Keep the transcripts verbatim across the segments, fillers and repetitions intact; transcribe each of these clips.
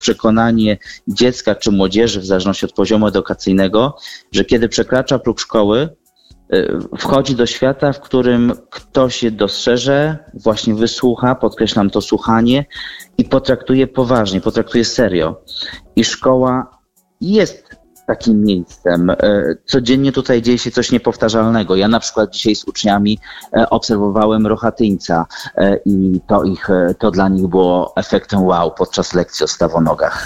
przekonanie dziecka czy młodzieży, w zależności od poziomu edukacyjnego, że kiedy przekracza próg szkoły, wchodzi do świata, w którym ktoś je dostrzeże, właśnie wysłucha, podkreślam to słuchanie i potraktuje poważnie, potraktuje serio. I szkoła jest takim miejscem. Codziennie tutaj dzieje się coś niepowtarzalnego. Ja na przykład dzisiaj z uczniami obserwowałem Rochatyńca i to, ich, to dla nich było efektem wow podczas lekcji o stawonogach.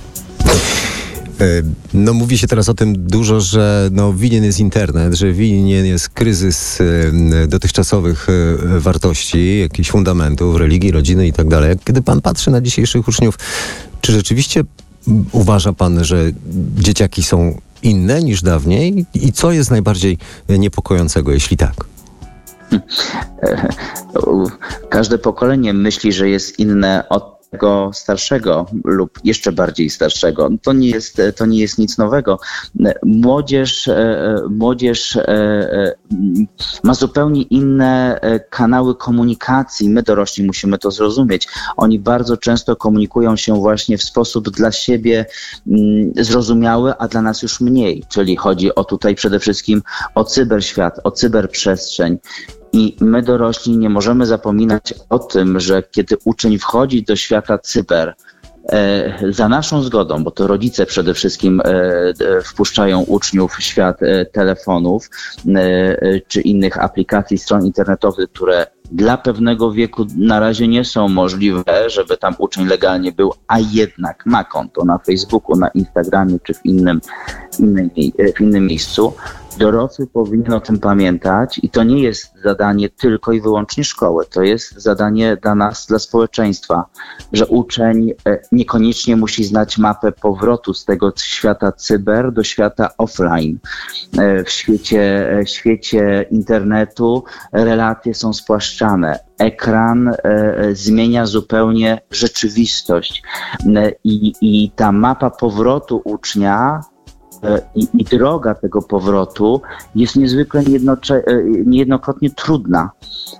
No mówi się teraz o tym dużo, że no, winien jest internet, że winien jest kryzys dotychczasowych wartości, jakichś fundamentów, religii, rodziny i tak dalej. Kiedy pan patrzy na dzisiejszych uczniów, czy rzeczywiście uważa pan, że dzieciaki są inne niż dawniej? I co jest najbardziej niepokojącego, jeśli tak? Każde pokolenie myśli, że jest inne od tego starszego lub jeszcze bardziej starszego. To nie jest, to nie jest nic nowego. Młodzież, młodzież ma zupełnie inne kanały komunikacji. My dorośli musimy to zrozumieć. Oni bardzo często komunikują się właśnie w sposób dla siebie zrozumiały, a dla nas już mniej. Czyli chodzi o tutaj przede wszystkim o cyberświat, o cyberprzestrzeń. I my dorośli nie możemy zapominać o tym, że kiedy uczeń wchodzi do świata cyber, e, za naszą zgodą, bo to rodzice przede wszystkim e, e, wpuszczają uczniów w świat e, telefonów e, czy innych aplikacji, stron internetowych, które dla pewnego wieku na razie nie są możliwe, żeby tam uczeń legalnie był, a jednak ma konto na Facebooku, na Instagramie czy w innym, innym, w innym miejscu. Dorosły powinien o tym pamiętać i to nie jest zadanie tylko i wyłącznie szkoły. To jest zadanie dla nas, dla społeczeństwa, że uczeń niekoniecznie musi znać mapę powrotu z tego świata cyber do świata offline. W świecie, w świecie internetu relacje są spłaszczane. Ekran e, zmienia zupełnie rzeczywistość i, i ta mapa powrotu ucznia I, i droga tego powrotu jest niezwykle niejednocze, niejednokrotnie trudna.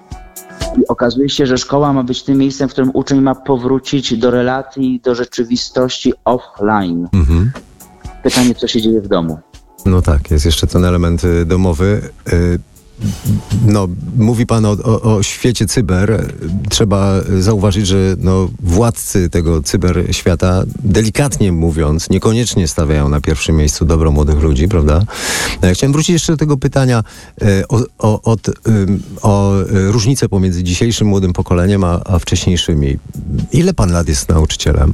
I okazuje się, że szkoła ma być tym miejscem, w którym uczeń ma powrócić do relacji, do rzeczywistości offline. Mhm. Pytanie, co się dzieje w domu? No tak, jest jeszcze ten element domowy. No, mówi pan o, o, o świecie cyber. Trzeba zauważyć, że no, władcy tego cyberświata, delikatnie mówiąc, niekoniecznie stawiają na pierwszym miejscu dobro młodych ludzi, prawda? Ja chciałem wrócić jeszcze do tego pytania o, o, o, o różnicę pomiędzy dzisiejszym młodym pokoleniem a, a wcześniejszymi. Ile pan lat jest nauczycielem?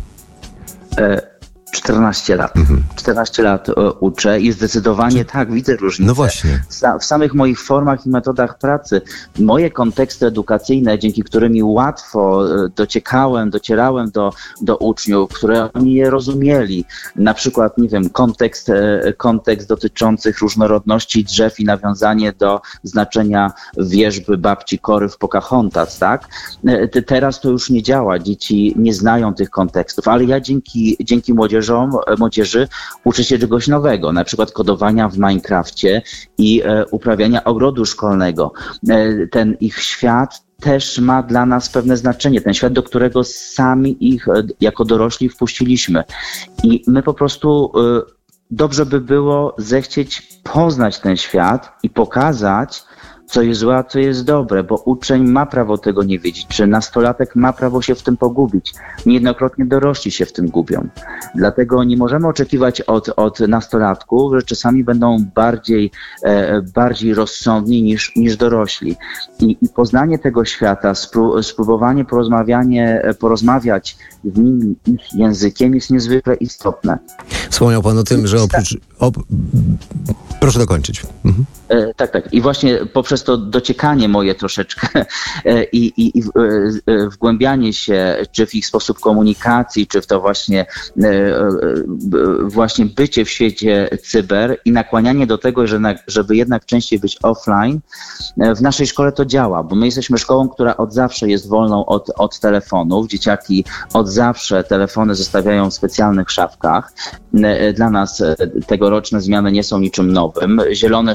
E- czternaście lat. Mhm. czternaście lat e, uczę i zdecydowanie Czy... tak, widzę różnicę. No właśnie. Sa- w samych moich formach i metodach pracy. Moje konteksty edukacyjne, dzięki którym łatwo e, dociekałem, docierałem do, do uczniów, które oni je rozumieli. Na przykład, nie wiem, kontekst, e, kontekst dotyczących różnorodności drzew i nawiązanie do znaczenia wierzby babci Kory w Pocahontas, tak? E, teraz to już nie działa. Dzieci nie znają tych kontekstów, ale ja dzięki, dzięki młodzieży młodzieży uczy się czegoś nowego, na przykład kodowania w Minecrafcie i e, uprawiania ogrodu szkolnego. E, ten ich świat też ma dla nas pewne znaczenie, ten świat, do którego sami ich e, jako dorośli wpuściliśmy. I my po prostu e, dobrze by było zechcieć poznać ten świat i pokazać, co jest złe, a co jest dobre, bo uczeń ma prawo tego nie wiedzieć, czy nastolatek ma prawo się w tym pogubić. Niejednokrotnie dorośli się w tym gubią. Dlatego nie możemy oczekiwać od, od nastolatków, że czasami będą bardziej, e, bardziej rozsądni niż, niż dorośli. I, I poznanie tego świata, spró- spróbowanie porozmawianie, porozmawiać z nimi ich językiem jest niezwykle istotne. Wspomniał pan o tym, że oprócz... Op... Proszę dokończyć. Mhm. E, tak, tak. I właśnie poprzez to dociekanie moje troszeczkę e, i, i, i w, e, wgłębianie się, czy w ich sposób komunikacji, czy w to właśnie, e, e, właśnie bycie w świecie cyber i nakłanianie do tego, że na, żeby jednak częściej być offline, e, w naszej szkole to działa, bo my jesteśmy szkołą, która od zawsze jest wolną od, od telefonów. Dzieciaki od zawsze telefony zostawiają w specjalnych szafkach. E, dla nas e, tegoroczne zmiany nie są niczym nowym. Zielone szkoły były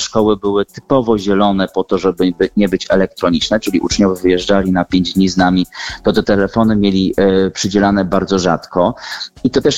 były typowo zielone po to, żeby nie być elektroniczne, czyli uczniowie wyjeżdżali na pięć dni z nami, to te telefony mieli przydzielane bardzo rzadko. I to też